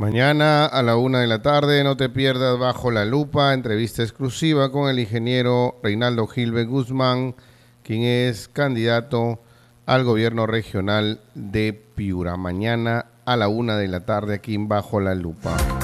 Mañana a la 1 de la tarde, no te pierdas Bajo la Lupa, entrevista exclusiva con el ingeniero Reinaldo Gilbert Guzmán, quien es candidato al gobierno regional de Piura. Mañana a la 1 de la tarde aquí en Bajo la Lupa.